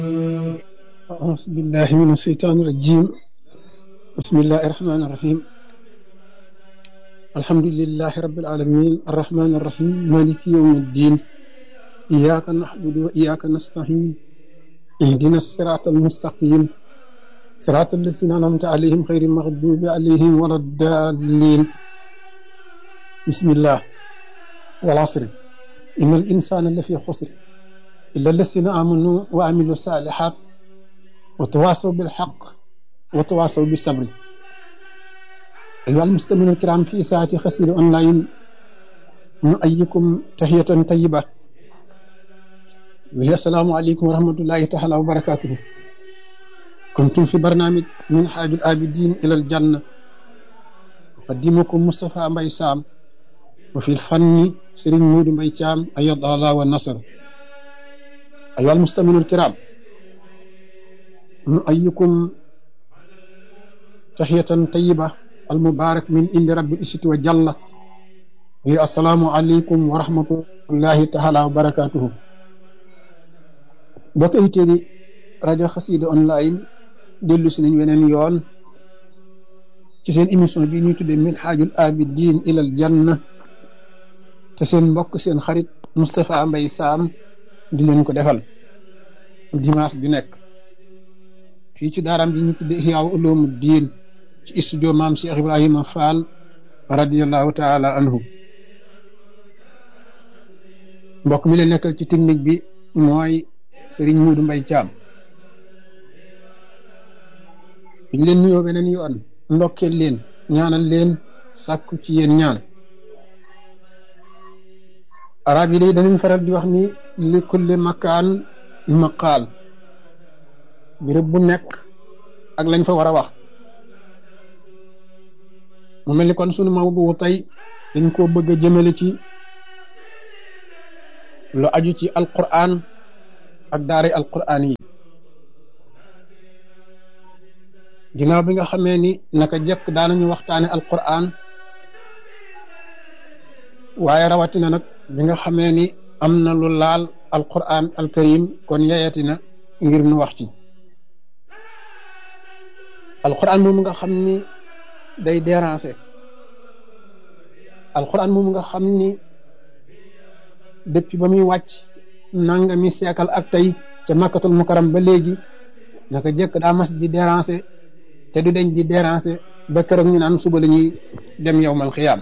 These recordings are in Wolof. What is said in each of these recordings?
أعوذ بالله من الشيطان الرجيم. بسم الله الرحمن الرحيم. الحمد لله رب العالمين الرحمن الرحيم مالك يوم الدين. إياك نعبد وإياك نستعين. اهدنا الصراط المستقيم صراط الذين أنعمت عليهم غير المغضوب عليهم ولا الضالين. بسم الله والعصر إن الإنسان لفي خسر إلا الذين آمنوا وعملوا الصالحات وتواصوا بالحق وتواصوا بالصبر. أيها المستمعون الكرام في ساعة خسير أونلاين نؤيكم تحية طيبة وهي السلام عليكم ورحمة الله تعالى وبركاته. كنتم في برنامج من حاج العابدين إلى الجنة، أقدمكم مصطفى مباي سام، وفي الفن سيرين مود مباي تام أيض الله والنصر. أيها المستمعون الكرام نؤيكم تحية طيبة المبارك من عند رب العزة وجل، وهي السلام عليكم ورحمة الله تعالى وبركاته. bokk auditeurs yi rajo Xassida online dellu si nañ weneen yoon ci seen émission bi ñuy tuddee min haajul abidin ilal janna, te seen mbokk seen xarit Moustapha Mbaye Sam di leen ko defal dimanche bi nekk fii ci daaram bi ñu tuddee Ihya Ulumuddin ci studio maam Cheikh Ibrahima Fall radiyallahu taala anhu. mbokk mi leen nekkal ci technique bi mooy Serigne Modou Mbaye Thiam. ñu leen nuyoo beneen yoon ndokkeel leen ñaanal leen sàkku ci yéen ñaan. arab yi day danañ faral di wax ni li kulli makaan maqaal, béréb bu nekk ak lañ fa war a wax. mu mel ni kon sunu mawdu tey dañ koo bëgg a jëmale ci lu aju ci alquran ak daara alquran yi. ginnaaw bi nga xamee ni naka jekk daanañu waxtaane alquran, waaye rawatina nag bi nga xamee ni am na lu laal alquran alkarim kon yayatina ngir nu wax ci alquran moom nga xam ni day déranger, alquran moom nga xam ni depuis ba muy wàcc nangami seekal ak tey ca makkatul mukarram ba léegi naka jekk daa mas di déranger te du deñ di déranger ba keroog ñu naan suba la ñuy dem yawmal xiyaam.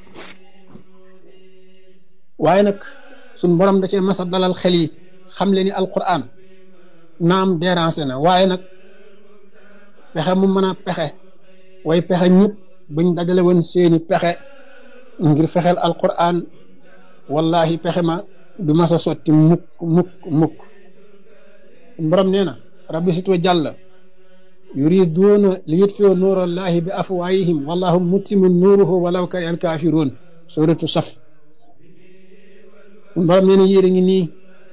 waaye nag suñ borom da cee mas a dalal xel yi xam le ni alquran naam déranger na, waaye nag pexe mu mën a pexe way pexe ñëpp buñ dajale woon seeni pexe ngir fexeel alquran, wallahi pexe ma du mas a sotti mukk mukk mukk. borom nee na rabbi sit wa jàlla yuriduuna li yutfiu nuurallahi bi afwaayihim wallahu mutimmu nuuruhu walaw kariha alkaafiruun, suratu saf. borom nee na yéen a ngi nii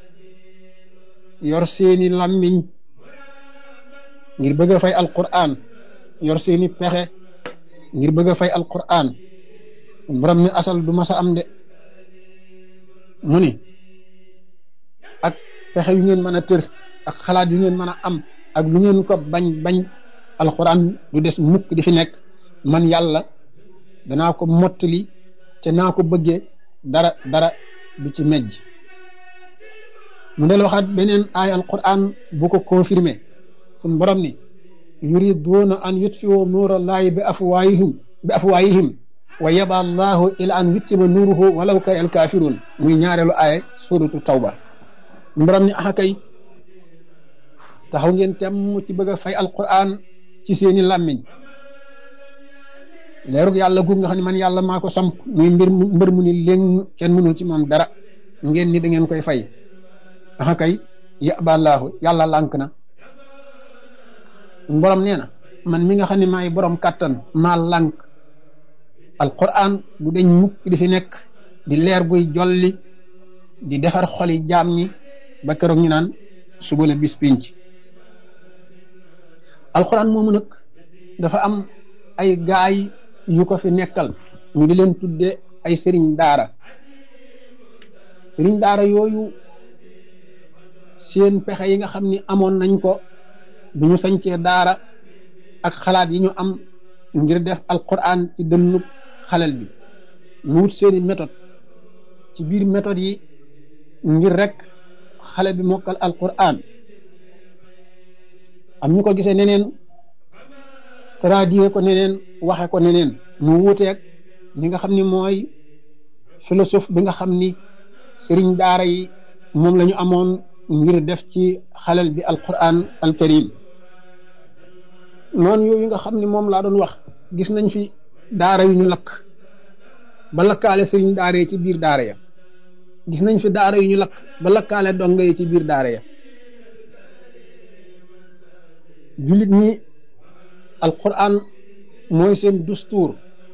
yor seeni làmmiñ ngir bëgg a fay alquran, yor seeni pexe ngir bëgg a fay alquran. borom ni asal du mas a am de. mu ni ak pexe yu ngeen mën a tër ak xalaat yu ngeen mën a am ak lu ngeen ko bañ bañ, alquran du des mukk di fi nekk. man yàlla danaa ko mottali te naa ko bëggee dara du ci mejj. mu del waxaat beneen aay alquran bu ko confirmé suñ borom ni yuriduuna an yutfiu nuurallahi bi afwaayihim wa yaba allahu ila an yuttima nuuruhu walaw kari al kaafiruun, muy ñaareelu aaya suratu tawba. borom ni kay taxaw ngeen temm ci bëgg a fay alquran ci seeni làmmiñ. leerug yàlla guug nga xam ne man yàlla maa ko samp muy mbër mu ni léng kenn mënul ci moom dara, ngeen ni da ngeen koy fay. kay yaba allahu yàlla lànk na. borom nee na man mi nga xam ne maay borom kàttan maa lànk. alquran du deñ mukk di fi nekk di leer guy jolli di defar xoli jaam ñi ba keroog ñu naan suba la bis pinc. alquran moomu nag dafa am ay gaay yu ko fi nekkal ñu di leen tudde ay sëriñ daara. sëriñ daara yooyu seen pexe yi nga xam ni amoon nañ ko bu ñu sañcee daara ak xalaat yi ñu am ngir def alquran ci dënnub xalel bi mu wut seeni méthode ci biir méthode yi ngir rek xale bi mokkal alquran am ñu ko gisee neneen traduire ko neneen waxe ko neneen mu wuuteeg li nga xam ni mooy philosophe bi nga xam ni sëriñ daara yi moom la ñu amoon ngir def ci xalel bi alquran alkarim noonu yooyu nga xam ni moom laa doon wax gis nañ fi daara yu ñu lakk ba lakkaale sëriñ daara yi ci biir daara ya gis nañ fi daara yu ñu lakk ba lakkaale donga yi ci biir daara ya jullit ñi alquran mooy seen dustuur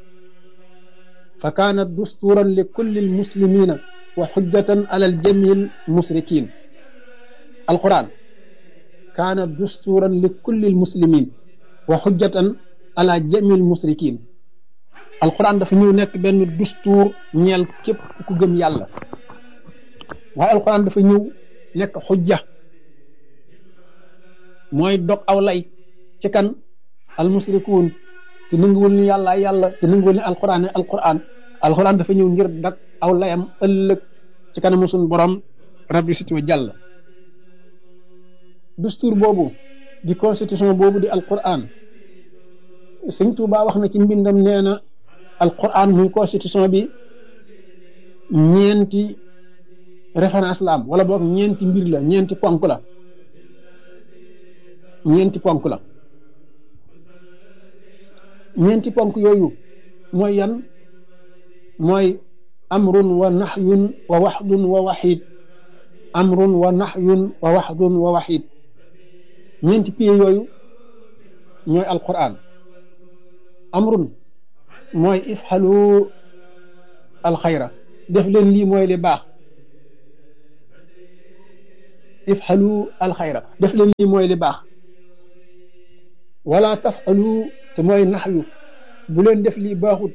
fa kaana dustuuran li kulli almuslimina wa xujjatan ala aljamil musrikin alquran kaana dustuuran li kulli almuslimin wa xujjatan ala jamil musrikin alquran dafa ñëw nekk benn dustuur ñeel képp ku gëm yàlla waaye alquran dafa ñëw nekk xujja mooy dog aw lay ci kan almusrikuun ci nanguwul ni yàlla yàlla ci nanguwul ni alquran dafa ñëw ngir dag aw layam ëllëg ci kanamu suñu borom rabbi sit wa jàll dustuur boobu di constitution boobu di alquran sëñ Tuubaa wax na ci mbindam nee na alquran muy constitution bi ñeenti référence la am wala boog ñeenti mbir la ñeenti ponk la ñeenti ponk yooyu mooy yan mooy amrun wa nahyun wa waxdun wa waxid amrun wa nahyun wa waxdun wa waxid ñeenti pieds yooyu ñooy alquran amrun mooy ifxalu alxayra def leen lii mooy li baax ifxalu alxayra def leen lii mooy li baax wala tafalu te mooy naxyu bu leen def lii baaxut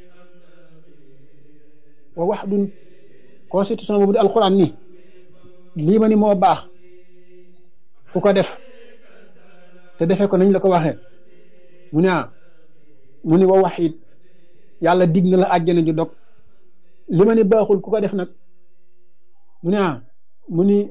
wa waxdun constitution boobu di alquran ni lii ma ni moo baax ku ko def te defee ko nañ la ko waxee mu ne mu ni wa waxit yàlla dig na la àjjana ju dog li ma ni baaxul ku ko def nag mu ne mu ni